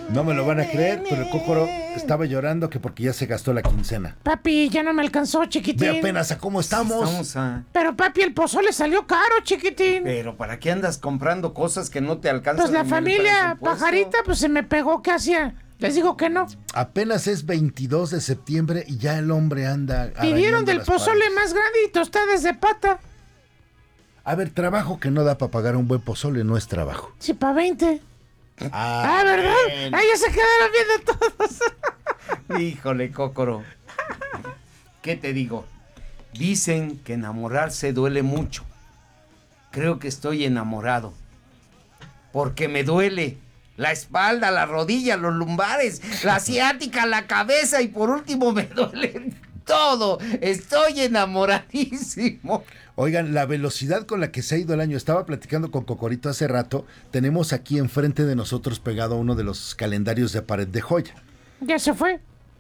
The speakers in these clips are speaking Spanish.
No me lo van a creer, pero el Cócoro estaba llorando que porque ya se gastó la quincena. Papi, ya no me alcanzó, chiquitín. Ve apenas a cómo estamos. Pero papi, el pozole salió caro, chiquitín. Pero ¿para qué andas comprando cosas que no te alcanzan? Pues la familia Pajarita, pues se me pegó que hacía. Les digo que no. Apenas es 22 de septiembre y ya el hombre anda. Pidieron del pozole más grandito, ustedes de pata. A ver, trabajo que no da para pagar un buen pozole no es trabajo. Sí, para 20. ¿Verdad? Ya se quedaron viendo todos. Híjole, Cócoro. ¿Qué te digo? Dicen que enamorarse duele mucho. Creo que estoy enamorado. Porque me duele la espalda, la rodilla, los lumbares, la ciática, la cabeza y por último me duele todo. Estoy enamoradísimo. Oigan, la velocidad con la que se ha ido el año, estaba platicando con Cocorito hace rato, tenemos aquí enfrente de nosotros pegado uno de los calendarios de pared de Joya. Ya se fue.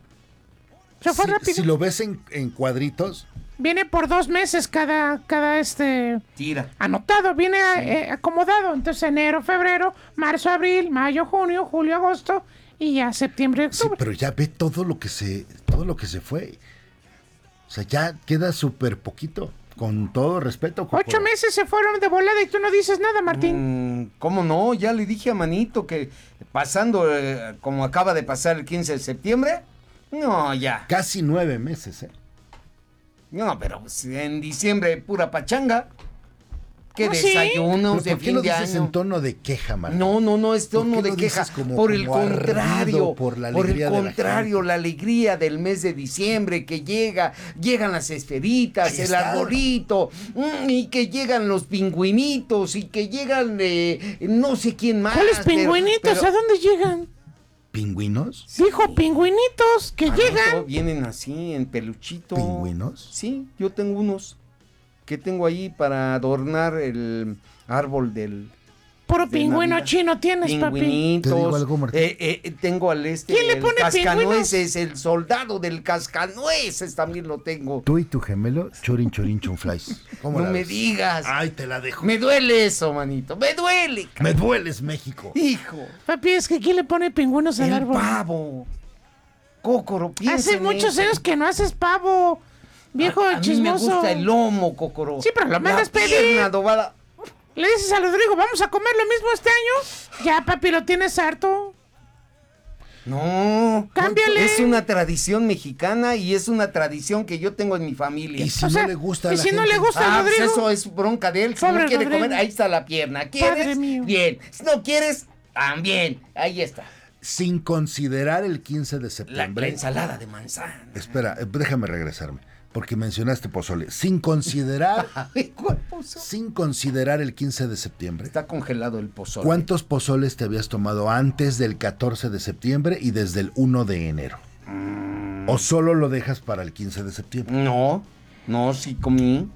Se fue rápido. Si lo ves en cuadritos. Viene por 2 meses cada tira. Anotado, viene acomodado. Entonces enero, febrero, marzo, abril, mayo, junio, julio, agosto y ya septiembre, octubre. Sí, pero ya ve todo lo que se fue. O sea, ya queda súper poquito. Con todo respeto. 8 meses se fueron de volada y tú no dices nada, Martín. ¿Cómo no? Ya le dije a Manito que pasando como acaba de pasar el 15 de septiembre, no, ya. Casi 9 meses, ¿eh? No, pero en diciembre pura pachanga. ¿Qué ¿Sí? desayunos de fin de año? ¿Por qué lo dices en tono de queja, Martín? No es tono de queja. Por el contrario, por la alegría la alegría del mes de diciembre, que llegan las esferitas, el arbolito, y que llegan los pingüinitos, y que llegan no sé quién más. ¿Cuáles pingüinitos? ¿A dónde llegan? ¿Pingüinos? Dijo pingüinitos que llegan. Vienen así, en peluchito. ¿Pingüinos? Sí, yo tengo unos que tengo ahí para adornar el árbol del... Puro pingüino chino tienes, pingüinitos, papi. ¿Te digo algo, Martín? Tengo al ¿Quién le pone cascanueces, el soldado del cascanueces también lo tengo. Tú y tu gemelo, chorin chorin chunflies. No me digas. Ay, te la dejo. Me duele eso, manito, me duele. Me dueles, México. Hijo. Papi, es que ¿quién le pone pingüinos al árbol? El pavo. Cócoro, piensa Hace en muchos eso. años que no haces pavo. Viejo chismoso. A mí me gusta el lomo, Cócoro. Sí, pero lo mandas pedir. Pierna adobada. Le dices a Rodrigo, ¿vamos a comer lo mismo este año? Ya, papi, lo tienes harto. No. Cámbiale. Es una tradición mexicana y es una tradición que yo tengo en mi familia. Y si no le gusta a la ¿y si no gente? le gusta a Rodrigo? Pues eso es bronca de él. Si Pobre no quiere Rodrigo. comer, ahí está la pierna. Padre ¿Quieres? mío. Bien. Si no quieres, también. Ahí está. Sin considerar el 15 de La septiembre. ensalada de manzana. Espera, déjame regresarme. Porque mencionaste pozole. Sin considerar. ¿Cuál pozole? Sin considerar el 15 de septiembre. Está congelado el pozole. ¿Cuántos pozoles te habías tomado antes del 14 de septiembre y desde el 1 de enero? ¿O solo lo dejas para el 15 de septiembre? No, sí comí.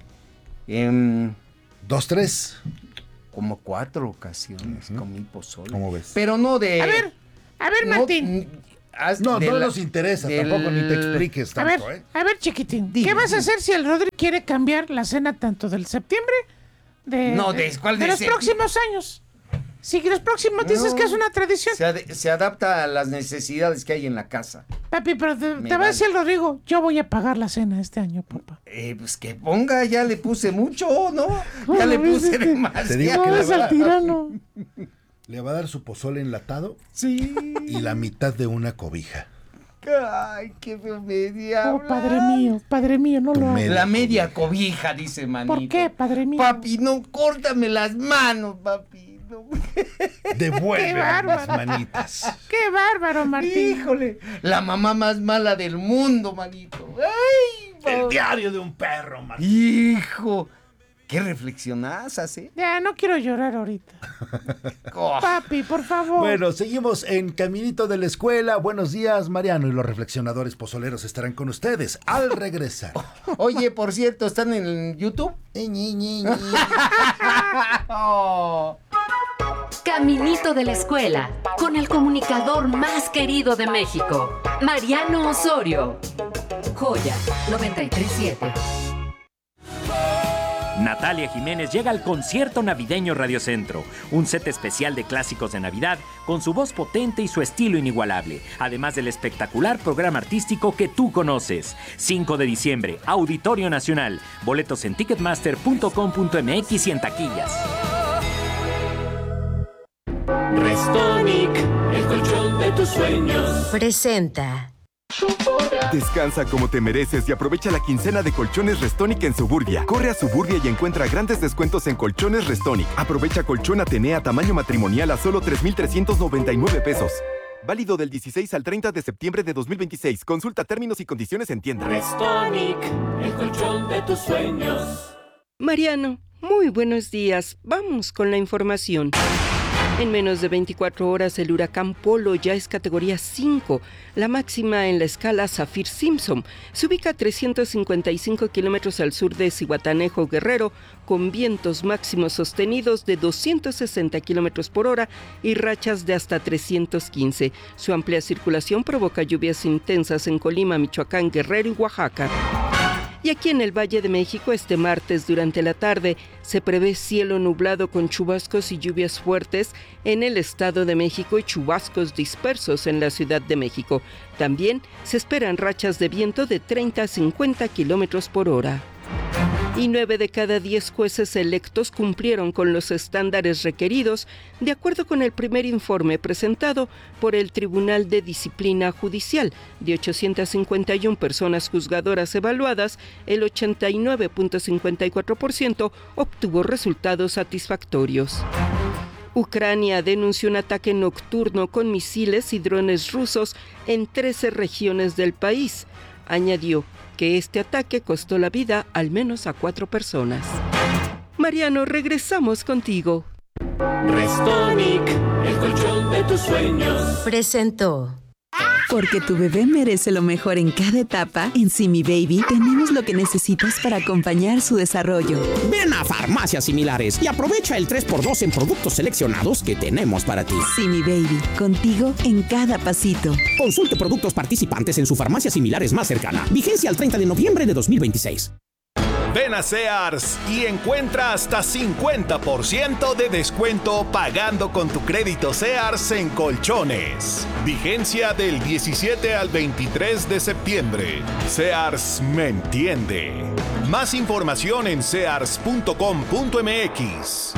2, 3. Como 4 ocasiones comí pozole. ¿Cómo ves? Pero no de... A ver, no, Martín. No nos interesa, tampoco ni te expliques A ver, tanto, a ver, chiquitín. Dime, ¿Qué vas a dime. hacer si el Rodri quiere cambiar la cena tanto del septiembre ¿cuál de de los septiembre? próximos años? Si los próximos dices que es una tradición. Se adapta a las necesidades que hay en la casa. Papi, pero te va a vale. decir el Rodrigo, yo voy a pagar la cena este año, papá. Pues que ponga, ya le puse mucho, ¿no? Ya le puse Te digo demasiado. que No, es al tirano. Le va a dar su pozole enlatado Sí. y la mitad de una cobija. Ay, qué feo media. Oh, padre mío, no Tu lo hagas. media La media cobija, dice Manito. ¿Por qué, padre mío? Papi, no, córtame las manos, papi. No. Devuelve Qué mis bárbaro. manitas. Qué bárbaro, Martín. Híjole, la mamá más mala del mundo, Manito. Ay, El diario de un perro, Martín. hijo. ¿Qué reflexionás, eh? Ya, no quiero llorar ahorita. Oh. Papi, por favor. Bueno, seguimos en Caminito de la Escuela. Buenos días, Mariano, y los reflexionadores pozoleros estarán con ustedes al regresar. Oye, por cierto, ¿están en YouTube? Oh. Caminito de la Escuela, con el comunicador más querido de México, Mariano Osorio. Joya 93.7. Natalia Jiménez llega al concierto navideño Radiocentro, un set especial de clásicos de Navidad con su voz potente y su estilo inigualable, además del espectacular programa artístico que tú conoces. 5 de diciembre, Auditorio Nacional. Boletos en ticketmaster.com.mx y en taquillas. Restonic, el colchón de tus sueños. Presenta. Descansa como te mereces y aprovecha la quincena de colchones Restonic en Suburbia. Corre a Suburbia y encuentra grandes descuentos en colchones Restonic. Aprovecha colchón Atenea tamaño matrimonial a solo 3,399 pesos. Válido del 16 al 30 de septiembre de 2026. Consulta términos y condiciones en tienda. Restonic, el colchón de tus sueños. Mariano, muy buenos días. Vamos con la información. En menos de 24 horas, el huracán Polo ya es categoría 5, la máxima en la escala Saffir-Simpson. Se ubica a 355 kilómetros al sur de Zihuatanejo, Guerrero, con vientos máximos sostenidos de 260 kilómetros por hora y rachas de hasta 315. Su amplia circulación provoca lluvias intensas en Colima, Michoacán, Guerrero y Oaxaca. Y aquí en el Valle de México, este martes durante la tarde, se prevé cielo nublado con chubascos y lluvias fuertes en el Estado de México y chubascos dispersos en la Ciudad de México. También se esperan rachas de viento de 30 a 50 kilómetros por hora. Y 9 de cada 10 jueces electos cumplieron con los estándares requeridos, de acuerdo con el primer informe presentado por el Tribunal de Disciplina Judicial. De 851 personas juzgadoras evaluadas, el 89.54% obtuvo resultados satisfactorios. Ucrania denunció un ataque nocturno con misiles y drones rusos en 13 regiones del país. Añadió que este ataque costó la vida al menos a 4 personas. Mariano, regresamos contigo. Restonic, el colchón de tus sueños. Presentó. Porque tu bebé merece lo mejor en cada etapa, en Simi Baby tenemos lo que necesitas para acompañar su desarrollo. Ven a Farmacias Similares y aprovecha el 3x2 en productos seleccionados que tenemos para ti. Simi Baby, contigo en cada pasito. Consulte productos participantes en su farmacia similares más cercana. Vigencia al 30 de noviembre de 2026. Ven a Sears y encuentra hasta 50% de descuento pagando con tu crédito Sears en colchones. Vigencia del 17 al 23 de septiembre. Sears me entiende. Más información en sears.com.mx.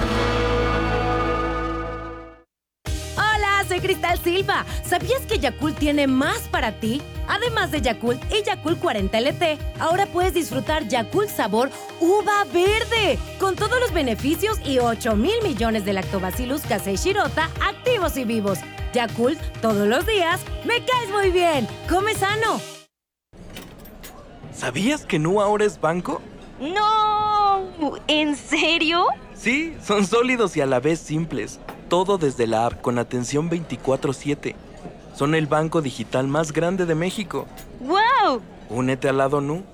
Hola, soy Cristal Silva. ¿Sabías que Yakult tiene más para ti? Además de Yakult y Yakult 40 LT, ahora puedes disfrutar Yakult sabor uva verde, con todos los beneficios y 8,000 millones de lactobacillus casei shirota activos y vivos. Yakult, todos los días, me caes muy bien. Come sano. ¿Sabías que Nu ahora es banco? ¡No! ¿En serio? Sí, son sólidos y a la vez simples. Todo desde la app con atención 24/7. Son el banco digital más grande de México. ¡Wow! Únete al lado Nu.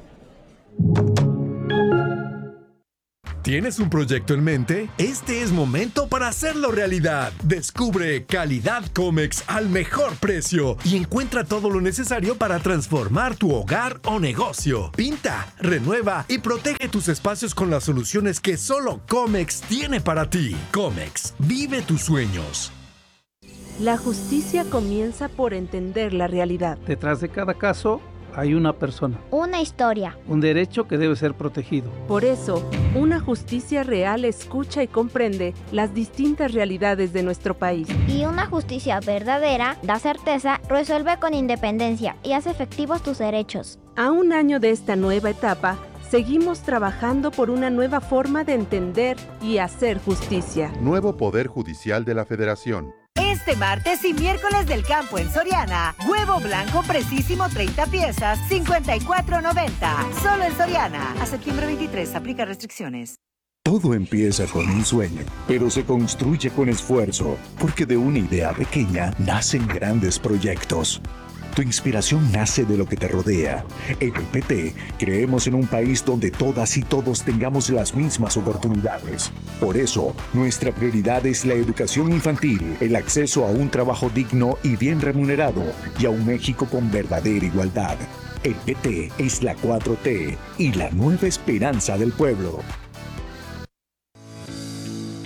¿Tienes un proyecto en mente? Este es momento para hacerlo realidad. Descubre Calidad Comex al mejor precio y encuentra todo lo necesario para transformar tu hogar o negocio. Pinta, renueva y protege tus espacios con las soluciones que solo Comex tiene para ti. Comex, vive tus sueños. La justicia comienza por entender la realidad. Detrás de cada caso hay una persona. Una historia. Un derecho que debe ser protegido. Por eso, una justicia real escucha y comprende las distintas realidades de nuestro país. Y una justicia verdadera da certeza, resuelve con independencia y hace efectivos tus derechos. A un año de esta nueva etapa, seguimos trabajando por una nueva forma de entender y hacer justicia. Nuevo Poder Judicial de la Federación. Este martes y miércoles del campo en Soriana, huevo blanco precisísimo 30 piezas, $54.90. Solo en Soriana. A septiembre 23, aplica restricciones. Todo empieza con un sueño, pero se construye con esfuerzo, porque de una idea pequeña nacen grandes proyectos. Tu inspiración nace de lo que te rodea. En el PT creemos en un país donde todas y todos tengamos las mismas oportunidades. Por eso, nuestra prioridad es la educación infantil, el acceso a un trabajo digno y bien remunerado y a un México con verdadera igualdad. El PT es la 4T y la nueva esperanza del pueblo.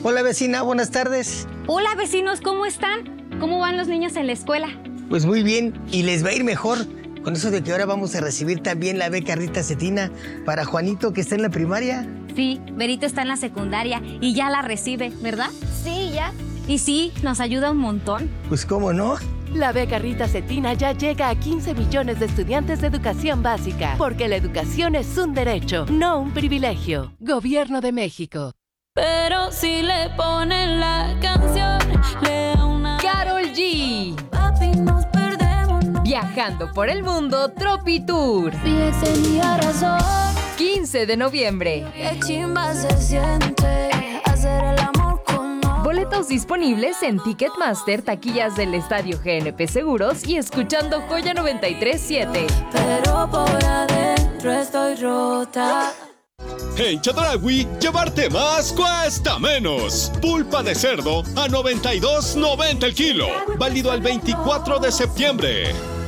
Hola vecina, buenas tardes. Hola vecinos, ¿cómo están? ¿Cómo van los niños en la escuela? Pues muy bien, y les va a ir mejor. Con eso de que ahora vamos a recibir también la beca Rita Cetina para Juanito, que está en la primaria. Sí, Berito está en la secundaria y ya la recibe, ¿verdad? Sí, ya. Y sí, nos ayuda un montón. Pues cómo no. La beca Rita Cetina ya llega a 15 millones de estudiantes de educación básica, porque la educación es un derecho, no un privilegio. Gobierno de México. Pero si le ponen la canción, le da una... Karol G. Papi, nos perdemos. No. Viajando por el mundo, Tropi Tour. Mi ex tenía razón. 15 de noviembre. Qué chimba se siente hacer el amor con no. Boletos disponibles en Ticketmaster, taquillas del Estadio GNP Seguros y escuchando Joya 93.7. Pero por adentro estoy rota. En Chedraui, llevarte más cuesta menos. Pulpa de cerdo a $92.90 el kilo. Válido al 24 de septiembre.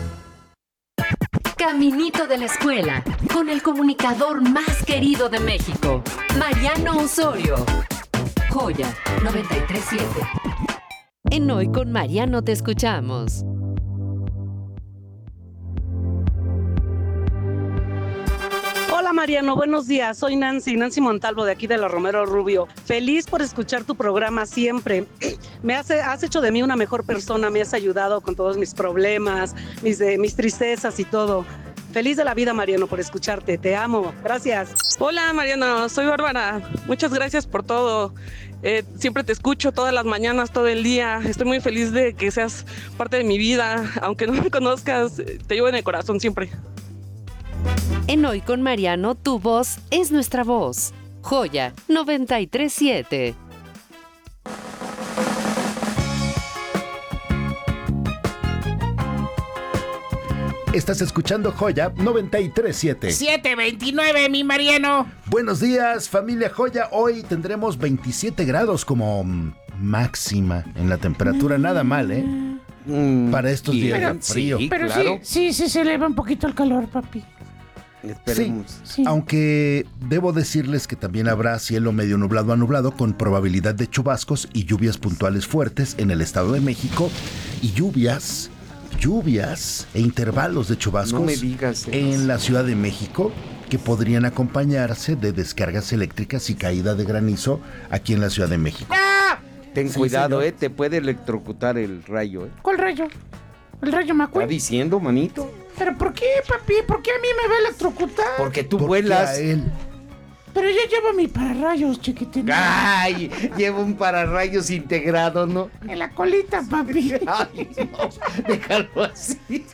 Caminito de la escuela, con el comunicador más querido de México, Mariano Osorio. Joya 93.7. En Hoy con Mariano te escuchamos. Hola Mariano, buenos días. Soy Nancy Montalvo de aquí de la Romero Rubio. Feliz por escuchar tu programa siempre. Has hecho de mí una mejor persona, me has ayudado con todos mis problemas, mis tristezas y todo. Feliz de la vida, Mariano, por escucharte. Te amo. Gracias. Hola Mariano, soy Bárbara. Muchas gracias por todo. Siempre te escucho todas las mañanas, todo el día. Estoy muy feliz de que seas parte de mi vida. Aunque no me conozcas, te llevo en el corazón siempre. En Hoy con Mariano, tu voz es nuestra voz. Joya 93.7. Estás escuchando Joya 93.7. 7:29, mi Mariano. Buenos días, familia Joya. Hoy tendremos 27 grados como máxima en la temperatura. Nada mal, ¿eh? Para estos días de frío. Sí, pero claro. sí se eleva un poquito el calor, papi. Sí, aunque debo decirles que también habrá cielo medio nublado a nublado con probabilidad de chubascos y lluvias puntuales fuertes en el Estado de México y lluvias e intervalos de chubascos no me digas en la Ciudad de México que podrían acompañarse de descargas eléctricas y caída de granizo aquí en la Ciudad de México. ¡Ah! Ten cuidado, te puede electrocutar el rayo. ¿Cuál rayo? El rayo McQueen. ¿Está diciendo, manito? ¿Pero por qué, papi? ¿Por qué a mí me va a electrocutar? Porque tú vuelas. A él. Pero yo llevo mi pararrayos, chiquitín. ¡Ay! Llevo un pararrayos integrado, ¿no? En la colita, papi. Ay, no, déjalo así.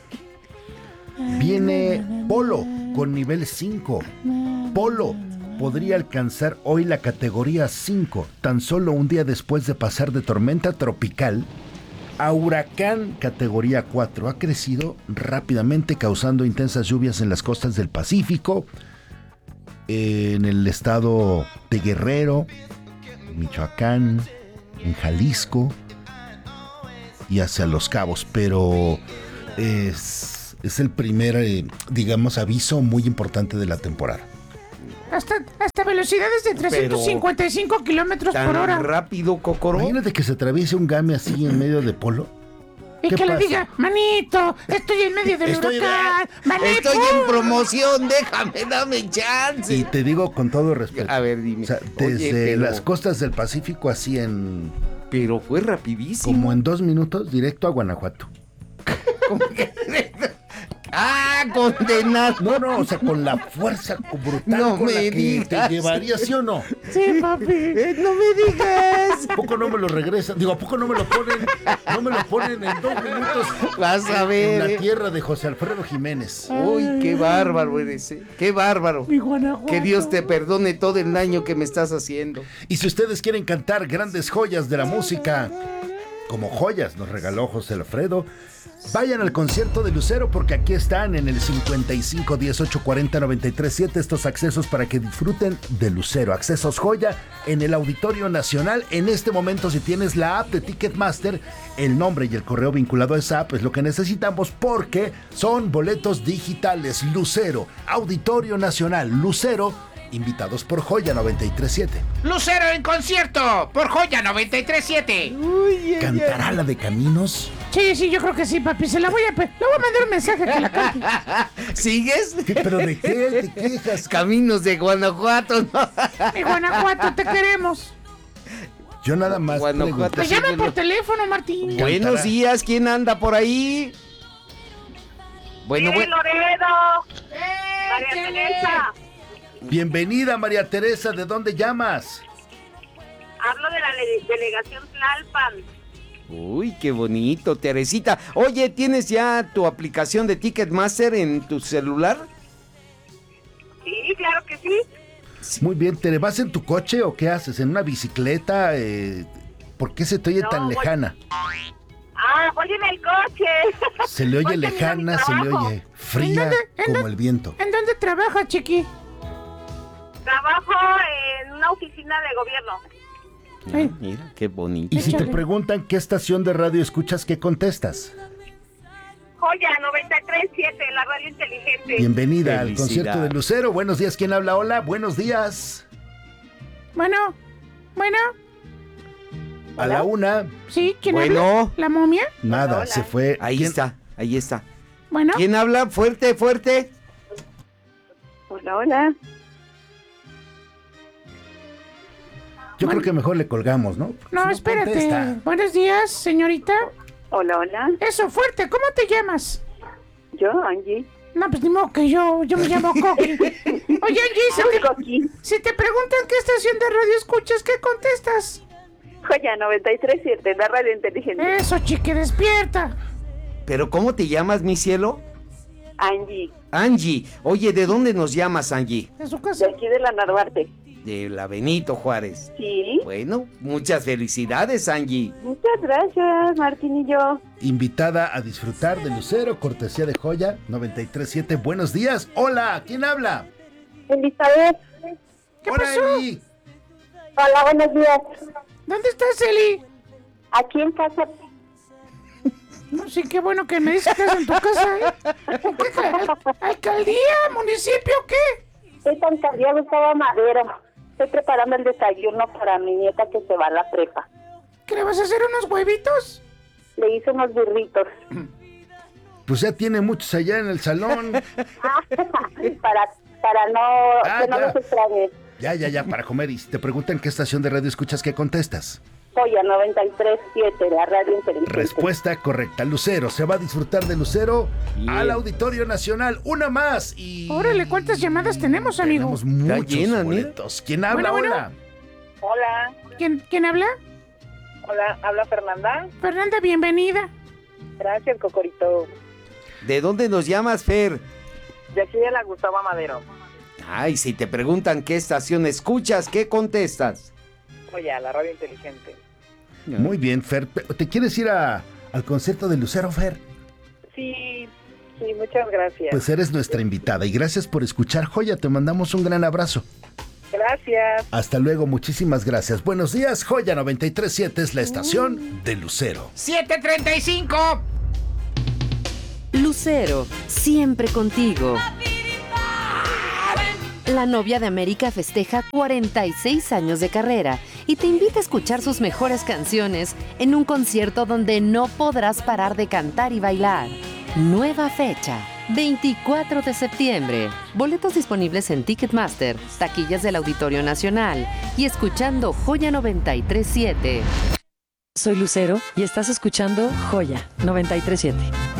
Viene Polo con nivel 5. Polo podría alcanzar hoy la categoría 5, tan solo un día después de pasar de tormenta tropical a huracán categoría 4. Ha crecido rápidamente, causando intensas lluvias en las costas del Pacífico, en el estado de Guerrero, Michoacán, en Jalisco y hacia Los Cabos, pero es el primer, digamos, aviso muy importante de la temporada. Hasta velocidades de 355 kilómetros por hora. ¿Tan rápido, Cocoró? Imagínate que se atraviese un game así en medio de Polo. Y que le diga, manito, estoy en medio del huracán. Manito. Estoy en promoción, dame chance. Y te digo con todo respeto. A ver, dime. O sea, desde las costas del Pacífico así en... Pero fue rapidísimo. Como en 2 minutos, directo a Guanajuato. ¿Cómo que? ¡Ah, condenado! No, o sea, con la fuerza brutal no con me la que digas. te llevaría, ¿sí o no? Sí, papi. No me digas. ¿A poco no me lo regresan? Digo, ¿a poco no me lo ponen? No me lo ponen en 2 minutos. Vas a ver. En la tierra de José Alfredo Jiménez. Uy, qué bárbaro eres, qué bárbaro. Mi Guanajuato. Que Dios te perdone todo el daño que me estás haciendo. Y si ustedes quieren cantar grandes joyas de la música, como joyas nos regaló José Alfredo, vayan al concierto de Lucero, porque aquí están en el 55 18 40 93 7 estos accesos para que disfruten de Lucero. Accesos joya en el Auditorio Nacional. En este momento, si tienes la app de Ticketmaster, el nombre y el correo vinculado a esa app es lo que necesitamos, porque son boletos digitales. Lucero, Auditorio Nacional, Lucero, invitados por Joya 93.7. Lucero en concierto por Joya 93.7. ¿Cantará la de Caminos? Sí, yo creo que sí, papi. Le voy a mandar un mensaje que la cante. ¿Sigues? ¿Pero de qué te quejas? Caminos de Guanajuato, ¿no? Mi Guanajuato, te queremos. Yo nada más Guanajuato. Te llaman por teléfono, Martín. Buenos días, ¿quién anda por ahí? Bueno, Loredo. María Teresa. Bienvenida, María Teresa. ¿De dónde llamas? Hablo de la delegación Tlalpan. Uy, qué bonito, Teresita. Oye, ¿tienes ya tu aplicación de Ticketmaster en tu celular? Sí, claro que sí. Muy bien, ¿te vas en tu coche o qué haces? ¿En una bicicleta? ¿Por qué se te oye tan lejana? Voy en el coche. Se le oye lejana, se le oye fría como el viento. ¿En dónde trabaja, chiqui? Trabajo en una oficina de gobierno. Mira, qué bonito. Y si te preguntan qué estación de radio escuchas, ¿qué contestas? Joya 93.7, la radio inteligente. Bienvenida al concierto de Lucero. Buenos días, ¿quién habla? Hola, buenos días. Bueno. A la una. Sí, ¿quién habla? ¿La momia? Nada, Hola. se fue. Ahí está. Bueno. ¿Quién habla? Fuerte. Hola. Yo creo que mejor le colgamos, ¿no? No, espérate. Contesta. Buenos días, señorita. Hola. Eso, fuerte. ¿Cómo te llamas? Yo, Angie. No, pues ni modo que yo me llamo Coqui. Oye, Angie, si te preguntan qué estación de radio escuchas, ¿qué contestas? Joya 93.7, la radio inteligente. Eso, chique, despierta. ¿Pero cómo te llamas, mi cielo? Angie. Oye, ¿de dónde nos llamas, Angie? De su casa. De aquí de la Narvarte. De la Benito Juárez. Sí. Bueno, muchas felicidades, Angie. Muchas gracias, Martín y yo. Invitada a disfrutar de Lucero, cortesía de Joya 93.7. Buenos días. Hola, ¿quién habla? Elizabeth. ¿Qué pasó? Eli. Hola, buenos días. ¿Dónde estás, Eli? Aquí en casa. No, sí, qué bueno que me dices que estás en tu casa, ¿eh? ¿Qué, alcaldía, municipio, qué? Soy alcaldía Gustavo Madero. Estoy preparando el desayuno para mi nieta que se va a la prepa. ¿Qué le vas a hacer, unos huevitos? Le hice unos burritos. Pues ya tiene muchos allá en el salón. para no, que no los extrañe. Ya, para comer. Y si te preguntan qué estación de radio escuchas, ¿qué contestas? Joya 93.7, la radio inteligente. Respuesta correcta. Lucero, se va a disfrutar de Lucero al Auditorio Nacional. Una más y... Órale, ¿cuántas llamadas tenemos, amigo? Tenemos muchos boletos. ¿Quién habla? Bueno. Hola. ¿Quién habla? Hola, habla Fernanda. Fernanda, bienvenida. Gracias, Cocorito. ¿De dónde nos llamas, Fer? De aquí de la Gustavo Madero. Ay, si te preguntan qué estación escuchas, ¿qué contestas? Oye, la radio inteligente. Muy bien, Fer. ¿Te quieres ir al concierto de Lucero, Fer? Sí, muchas gracias. Pues eres nuestra invitada y gracias por escuchar Joya. Te mandamos un gran abrazo. Gracias. Hasta luego, muchísimas gracias. Buenos días, Joya 93.7 es la estación de Lucero. 7:35. Lucero, siempre contigo. La novia de América festeja 46 años de carrera y te invita a escuchar sus mejores canciones en un concierto donde no podrás parar de cantar y bailar. Nueva fecha, 24 de septiembre. Boletos disponibles en Ticketmaster, taquillas del Auditorio Nacional y escuchando Joya 93.7. Soy Lucero y estás escuchando Joya 93.7.